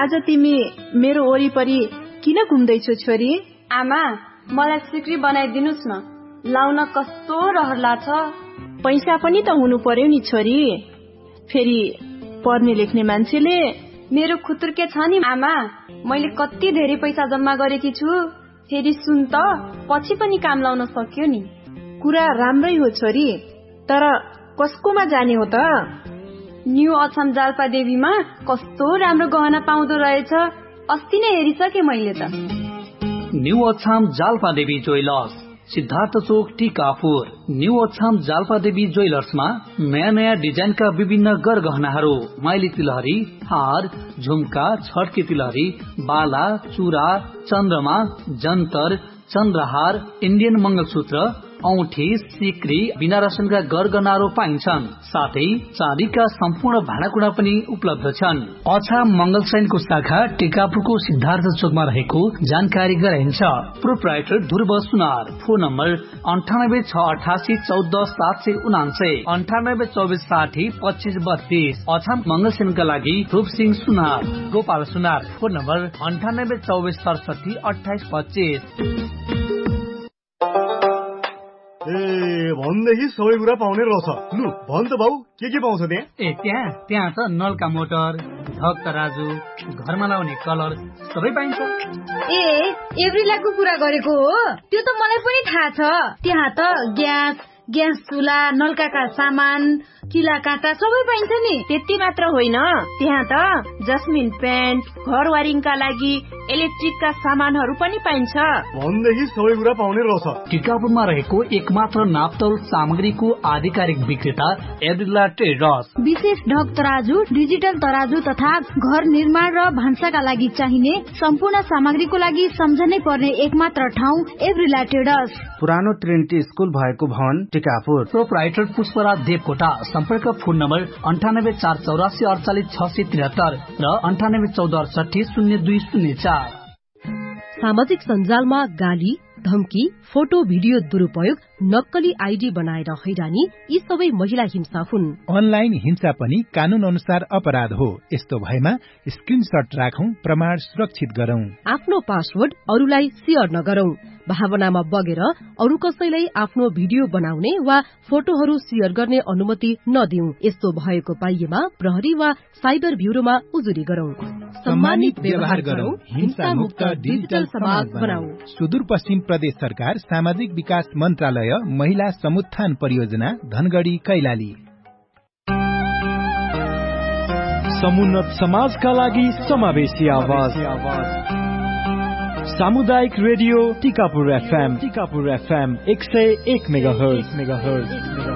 आज तिमी मेरो वरिपरि किन घुम्दैछौ छोरी? आमा, मलाई सिक्री बनाइदिनुस् न, लाउन कस्तो रहर लाग्छ। पैसा पनि त हुनु पर्यो नि छोरी, फेरि पढ्ने लेख्ने मान्छेले। मेरो खुतुर्के छ नि आमा, मैले कति धेरै पैसा जम्मा गरेकी छु। फेरि सुन त, पछि पनि काम लाउन सक्यो नि। कुरा राम्रै हो छोरी, तर कसकोमा जाने हो त? न्यू अछाम जाल्पा देवीमा कस्तो राम्रो गहना पाउँदो रहेछ, अस्ति नै हेरिसके मैले त। न्यू अछाम जाल्पा देवी ज्वेलर्स, सिद्धार्थ चोक, टिकापुर। न्यू अछाम जाल्पा देवी ज्वेलर्समा नयाँ नयाँ डिजाइनका विभिन्न गरगहनाहरू, माइली तिलहरी, हार, झुम्का, छड्के तिलहरी, बाला, चूरा, चन्द्रमा, जन्तर, चन्द्रहार, इन्डियन मंगलसूत्र, औठी, सिक्री, बिना रसनका गरगहनाहरू पाइन्छन्। साथै चाँदीका सम्पूर्ण भाँडाकुँडा पनि उपलब्ध छन्। अछाम मंगलसैनको शाखा टिकापुरको सिद्धार्थ चोकमा रहेको जानकारी गराइन्छ। प्रोप्राइटर ध्रुव सुनार। Phone number 9868814779, 9824602532। अछाम मंगलसैनका लागि रूपसिंह सुनार। गोपाल सुनार। Phone number 9824672825। भनेदेखि सबै कुरा पाउने रहेछ। लु भन त भाउ, के पाउँछ त्यहाँ? त्यहाँ त नलका मोटर, ढक तराजु, घरमा लाउने कलर सबै पाइन्छ। एभ्रिलाको कुरा गरेको हो? त्यो त मलाई पनि थाहा छ। त्यहाँ त ग्यास चुला, नलकाका सामान, किला काँटा सबै पाइन्छ नि। त्यति मात्र होइन, त्यहाँ त जस्मिन पेन्ट, घर वारिङका लागि इलेक्ट्रिकका सामानहरू पनि पाइन्छ। भनेदेखि सबै कुरा पाउने रहेछ। टिकापुरमा रहेको एकमात्र नापतोल सामग्रीको आधिकारिक विक्रेता एभ्रिला ट्रेडर्स। विशेष ढक तराजु, डिजिटल तराजु तथा घर निर्माण र भान्साका लागि चाहिने सम्पूर्ण सामग्रीको लागि सम्झनै पर्ने एकमात्र ठाउँ एभ्रिला ट्रेडर्स। पुरानो ट्रिनिटी स्कुल भएको भवन, टिकापुर। प्रोप्राइटर पुष्पराज देवकोटा। सम्पर्क फोन नम्बर 9848486673 र 9814680204। सामाजिक सञ्जालमा गाली, धम्की, फोटो भिडियो दुरुपयोग, नक्कली आइडी बनाएर हैरानी, यी सबै महिला हिंसा हुन्। अनलाइन हिंसा पनि कानून अनुसार अपराध हो। यस्तो भएमा स्क्रिनशट राखौं, प्रमाण सुरक्षित गरौं। आफ्नो पासवर्ड अरूलाई शेयर नगरौं। भावनामा बगेर अरू कसैलाई आफ्नो भिडियो बनाउने वा फोटोहरू शेयर गर्ने अनुमति नदिऊ। यस्तो भएको पाइएमा प्रहरी वा साइबर ब्युरोमा उजुरी गरौं। सम्मानित व्यवहार गरौं, हिंसा मुक्त डिजिटल समाज बनाऊ। सुदूरपश्चिम प्रदेश सरकार सामाजिक विकास मन्त्रालय, महिला समुत्थान परियोजना, धनगढ़ी, कैलाली। समुन्नत समाजका लागि समावेशी आवाज। सामुदायिक रेडियो टिकापुर FM 101 मेगाहर्ज।